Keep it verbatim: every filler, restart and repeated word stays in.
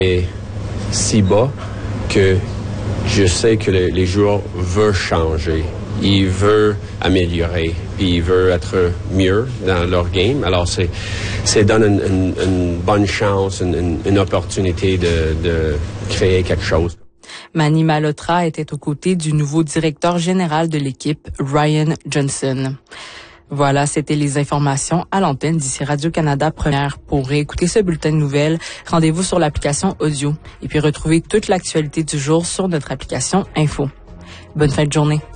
est si bas que je sais que le, les joueurs veulent changer, ils veulent améliorer, puis ils veulent être mieux dans leur game. Alors, c'est, c'est donne une, une, une bonne chance, une, une, une opportunité de, de créer quelque chose. Manny Malhotra était aux côtés du nouveau directeur général de l'équipe, Ryan Johnson. Voilà, c'était les informations à l'antenne d'ici Radio-Canada Première. Pour réécouter ce bulletin de nouvelles, rendez-vous sur l'application audio et puis retrouvez toute l'actualité du jour sur notre application Info. Bonne fin de journée.